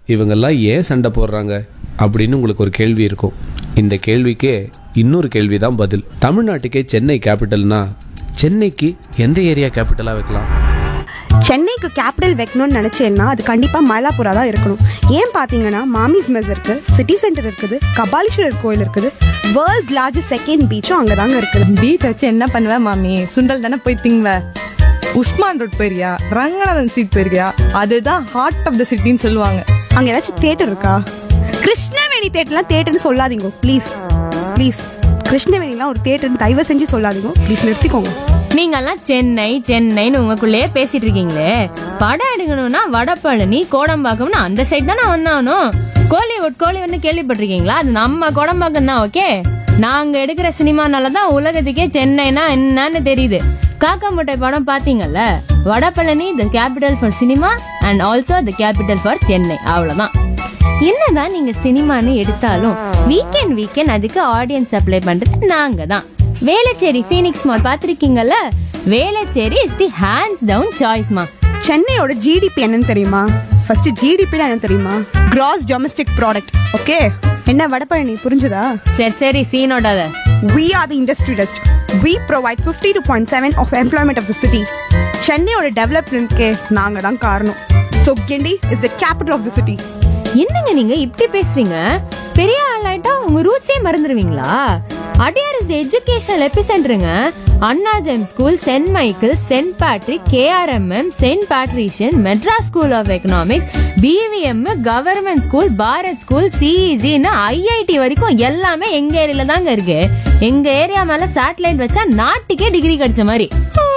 இவங்கெல்லாம் ஏன் சண்டை போடுறாங்க அப்படின்னு உங்களுக்கு ஒரு கேள்வி இருக்கும். இந்த கேள்விக்கே இன்னொரு கேள்வி தான் பதில். தமிழ்நாட்டுக்கே சென்னை கேபிட்டல்னா சென்னைக்கு எந்த ஏரியா கேபிட்டலாக வைக்கலாம்? சென்னைக்கு கேபிட்டல் வைக்கணும்னு நினச்சேன்னா அது கண்டிப்பாக மயிலாப்பூரா தான் இருக்கணும். ஏன் பார்த்தீங்கன்னா மாமிஸ் மெஸ் இருக்குது, சிட்டி சென்டர் இருக்குது, கபாலீஸ்வரர் கோயில் இருக்குது, வேர்ல்ட்ஸ் லார்ஜஸ்ட் செகண்ட் பீச்சும் அங்கே தாங்க இருக்குது. பீச் வச்சு என்ன பண்ணுவேன் மாமி? சுண்டல் தானே போய் திங்குவேன். உஸ்மான் ரோட் போயிருக்கியா? ரங்கநாதன் ஸ்ட்ரீட் போயிருக்கியா? அதுதான் ஹார்ட் ஆஃப் த சிட்டின்னு சொல்லுவாங்க. அங்கே ஏதாச்சும் தேட்டர் இருக்கா? கிருஷ்ணவேணி தேட்டர்லாம் தேட்டர்னு சொல்லாதீங்க ப்ளீஸ் ப்ளீஸ். கிருஷ்ணவேணிலாம் ஒரு தேட்டர் தயவு செஞ்சு சொல்லாதீங்க ப்ளீஸ், நிறுத்திக்கோங்க. நீங்கெல்லாம் சென்னை சென்னைன்னு உங்களுக்குள்ளேயே பேசிட்டு இருக்கீங்களே. படம் எடுக்கணும்னா வடபழனி கோடம்பாக்கம்னு அந்த சைடு தானே வந்தாகணும். கோலிவுட்னு கேள்விப்பட்டிருக்கீங்களா? அது நம்ம கோடம்பாக்கம் தான். ஓகே, நாங்க எடுக்கிற சினிமானாலதான் உலகத்துக்கே சென்னைனா என்னன்னு தெரியுது. காக்கா முட்டை படம் பாத்தீங்கல்ல? Vadapalani the capital for cinema and also the capital for Chennai. அவ்வளவுதான். என்னதான் நீங்க சினிமான்னு எடுத்தாலும் வீக்கெண்ட் அதுக்கு ஆடியன்ஸ் அப்ளை பண்றது நாங்க தான். Velachery Phoenix mall பாத்திருக்கீங்கல்ல? Velachery is the hands down சாய்ஸ்மா. சென்னையோட ஜிடிபி என்னன்னு தெரியுமா? ஃபர்ஸ்ட் ஜிடிபி என்ன தெரியுமா? Gross domestic product. ஓகே, என்ன வடபழனி புரிஞ்சுதா? சரி சீனோடாத. We are the industry dust. We provide 52.7% of employment of the city. சென்னையோட டெவலப்மெண்ட்க்கு நாங்க தான் காரணம். So Gindi is the capital of the city. என்னங்க நீங்க இப்படி பேசுறீங்க? பெரிய ஆளாயிட்டா உங்க ரூட்ஸே மறந்துடுவீங்களா? அடியார் is the educational எபிசென்டருங்க. Anna GeM school, send Michael, send Patrick, KRMM, send Patrician, Madras school of economics, BVM, government school, Bharat school, CEG, IIT வரைக்கும் எல்லாமே எங்க ஏரியால தாங்க இருக்கு. எங்க ஏரியா மேல சேட்டலைட் வச்சா நாட்டுக்கே டிகிரி கிடைச்ச மாதிரி.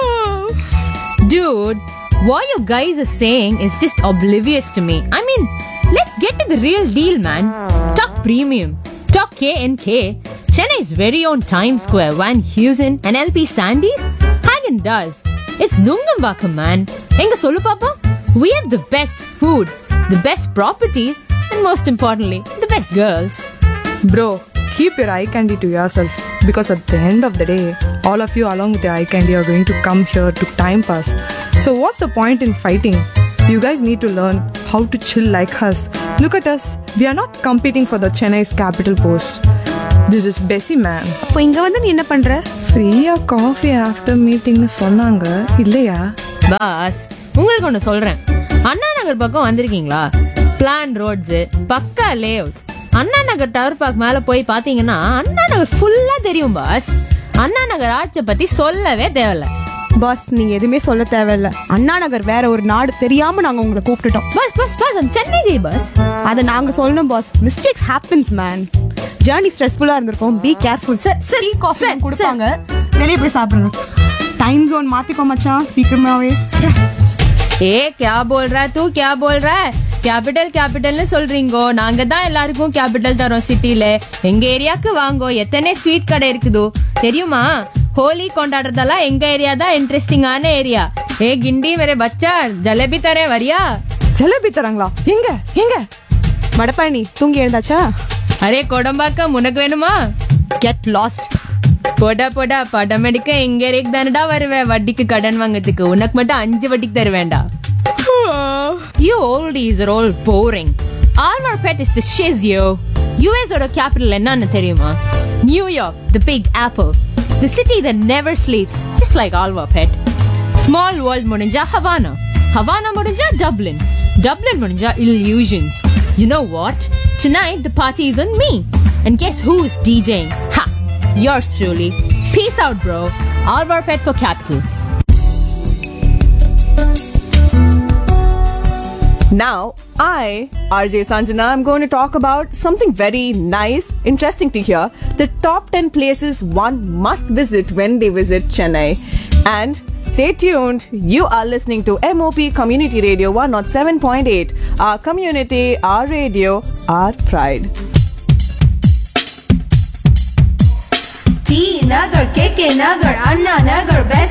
Dude, what you guys are saying is just oblivious to me. I mean, let's get to the real deal, man. Talk premium. Talk KNK. Chennai's very own Times Square, Van Heusen and LP Sandys. Hagen does. It's Nungambakkam, man. Enga sollu papa? We have the best food, the best properties, and most importantly, the best girls. Bro, keep your eye candy to yourself, because at the end of the day, all of you along with your eye candy are going to come here to time pass. So what's the point in fighting? You guys need to learn how to chill like us. Look at us. We are not competing for the Chennai's capital post. This is Bessie, man. அப்போ இங்க வந்து நீ என்ன பண்ற? ஃப்ரீயா coffee after மீட்டிங்னு சொன்னாங்க இல்லையா? Pass, உங்களுக்கு ஒன்று சொல்றேன். அண்ணா நகர் பக்கம் வந்திருக்கீங்களா? பிளான் ரோட்ஸ், பக்கா layouts. Anna Nagar tower park மேல போய் பாத்தீங்கன்னா அண்ணா நகர் ஃபுல்லா தெரியும் பாஸ். அண்ணா நகர் ஆட்சியை பத்தி சொல்லவே தேவையில்ல. பாஸ், நீங்க எதுவுமே சொல்ல தேவையில்ல. அண்ணா நகர் வேற ஒரு நாடு தெரியாம நாங்க உங்களை கூப்பிட்டுட்டோம். Pass Chennai pass. அதை நாங்க சொல்லணும் pass. Mistakes happens man. Journey ஸ்ட்ரெஸ்ஃபுல்லா இருந்திருக்கும். Be careful. டீ காஃபி கொடுப்பாங்க, வெளியே போய் சாப்பிடுங்க. டைம் ஜோன் மாத்திக்கோ மச்சான் சீக்கிரமாவே. ஏ क्या बोल रहा है तू? क्या बोल रहा है? கேபிட்டல்னு சொல்றீங்கோ. நாங்க தான் எல்லாருக்கும் கேபிட்டல் தரோம் சிட்டில. எங்க ஏரியாக்கு வாங்கோ. எத்தனை ஸ்வீட் கடை இருக்குதோ தெரியுமா? ஹோலி கொண்டாடுறதெல்லாம் எங்க ஏரியா தான் இன்ட்ரெஸ்டிங்கான ஏரியா. ஏ கிண்டி மேரே பச்சா, ஜலேபி தரே வரியா? ஜலேபி தராங்களா? எங்க? வடபழனி தூங்கி எழுந்தாச்சா? அரே கோடம்பாக்கம் உனக்கு வேணுமா? Get lost. போடா படம் எடுக்க எங்க ஏரியாக்கு தானடா வருவேன் வட்டிக்கு கடன் வாங்கறதுக்கு. உனக்கு மட்டும் 5 வட்டிக்கு தர வேண்டாம். You oldies are all boring. Alvarpet is the shiz, yo. US oda capital என்னன்னு தெரியுமா? New York, the big apple. The city that never sleeps, just like Alvarpet. Small world முடிஞ்சா Havana முடிஞ்சா Dublin முடிஞ்சா Illusions. You know what? Tonight the party is on me. And guess who is DJing? Ha! Yours truly. Peace out, bro. Alvarpet for capital. Now, I, RJ Sanjana, I'm going to talk about something very nice, interesting to hear. The top 10 places one must visit when they visit Chennai. And stay tuned. You are listening to MOP Community Radio 107.8. Our community, our radio, our pride. T Nagar, KK Nagar, Anna Nagar, best